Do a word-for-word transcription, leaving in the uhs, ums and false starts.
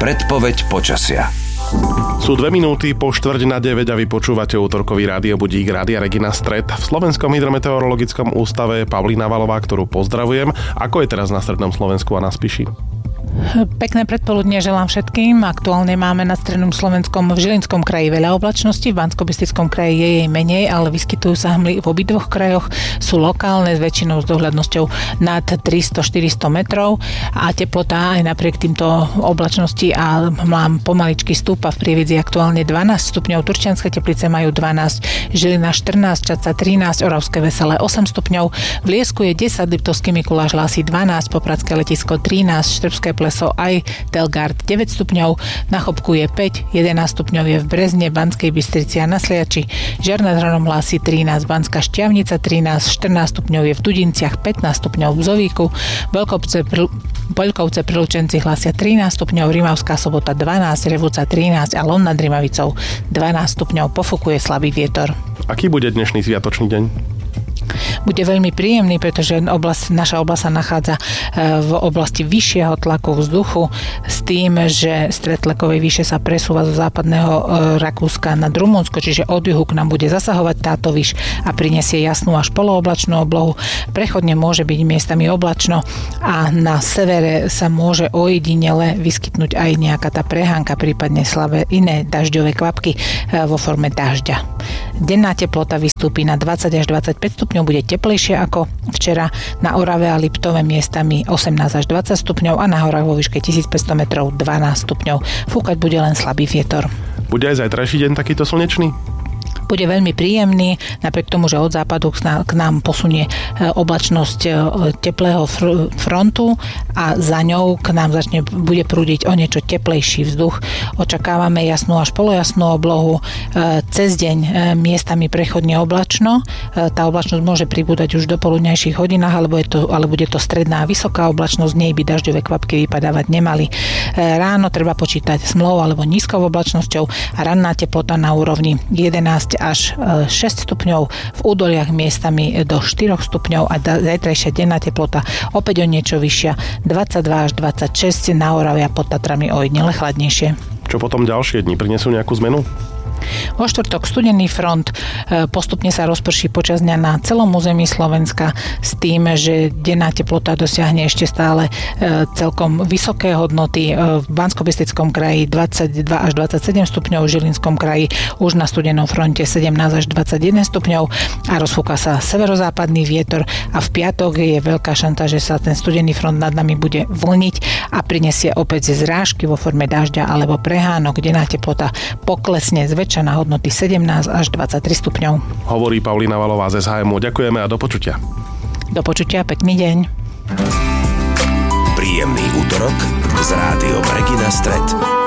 Predpoveď počasia. Sú dve minúty po štvrť na deväť a vy počúvate útorkový rádiobudík Rádia Regina Stred. V Slovenskom hydrometeorologickom ústave Pavlína Valová, ktorú pozdravujem. Ako je teraz na strednom Slovensku a na Spiši? Pekné predpoludne želám všetkým. Aktuálne máme na strednom Slovenskom v Žilinskom kraji veľa oblačností, v Banskobystrickom kraji je jej menej, ale vyskytujú sa hmly v obidvoch krajoch, sú lokálne s väčšinou s dohľadnosťou nad tristo až štyristo metrov a teplota aj napriek týmto oblačnosti a mám pomaličky stúpa. V Prievidzi aktuálne dvanásť stupňov, Turčianske Teplice majú dvanásť, Žilina štrnásť, Čadca trinásť, Oravské Veselé osem stupňov, v Liesku je desať, Liptovský Mikuláš Lásy dvanásť, Popradské Letisko trinásť, Štrbské Pleso aj Telgard deväť stupňov, na Chopku je päť, jedenásť stupňov je v Brezne, Banskej Bystrici a na Sliači, Žiar nad Hronom Lásy trinásť, Banská Štiavnica trinásť, štrnásť stupňov je v Dudinciach, pätnásť stupňov v Zovíku, Veľkovce pri Poľkovce pri Lučenci hlásia trinásť stupňov, Rimavská Sobota dvanásť, Revúca trinásť a Lom nad Rimavicou dvanásť stupňov, pofúkuje slabý vietor. Aký bude dnešný sviatočný deň? Bude veľmi príjemný, pretože oblast, naša oblasť sa nachádza v oblasti vyššieho tlaku vzduchu s tým, že stred tlakovej výše sa presúva zo západného Rakúska nad Rumunsko, čiže od juhu k nám bude zasahovať táto výš a prinesie jasnú až polooblačnú oblohu. Prechodne môže byť miestami oblačno a na severe sa môže ojedinele vyskytnúť aj nejaká tá prehánka, prípadne slabé iné dažďové kvapky vo forme dažďa. Denná teplota vystúpi na dvadsať až dvadsaťpäť stupňov, bude teplejšie ako včera, na Orave a Liptove miestami osemnásť až dvadsať stupňov a na horách vo výške tisícpäťsto metrov dvanásť stupňov. Fúkať bude len slabý vietor. Bude aj zajtrajší deň takýto slnečný? Bude veľmi príjemný, napriek tomu, že od západu k nám posunie oblačnosť teplého frontu a za ňou k nám začne, bude prúdiť o niečo teplejší vzduch. Očakávame jasnú až polojasnú oblohu. Cez deň miestami prechodne oblačno. Tá oblačnosť môže pribúdať už do poludňajších hodinách, alebo, je to, ale bude to stredná a vysoká oblačnosť, nej by dažďové kvapky vypadávať nemali. Ráno treba počítať s mlhou alebo nízkou oblačnosťou a ranná teplota na úrovni jedenásť až šesť stupňov, v údoliach miestami do štyri stupňov a zajtrajšia denná teplota opäť o niečo vyššia, dvadsaťdva až dvadsaťšesť, na Orave a pod Tatrami ojedinele chladnejšie. Čo potom ďalšie dni? Prinesú nejakú zmenu? Vo štvrtok studený front, postupne sa rozprší počas dňa na celom území Slovenska s tým, že denná teplota dosiahne ešte stále celkom vysoké hodnoty. V Banskobystrickom kraji dvadsaťdva až dvadsaťsedem stupňov, v Žilinskom kraji už na studenom fronte sedemnásť až dvadsaťjeden stupňov a rozfúka sa severozápadný vietor a v piatok je veľká šanca, že sa ten studený front nad nami bude vlniť a prinesie opäť zrážky vo forme dažďa alebo prehánok. Denná teplota poklesne zväčša na hodnoty sedemnásť až dvadsaťtri stupňov. Hovorí Pavlína Valová z es há emu. Ďakujeme a do počutia. Do počutia, pekný deň. Príjemný útorok s rádiom Regina Stred.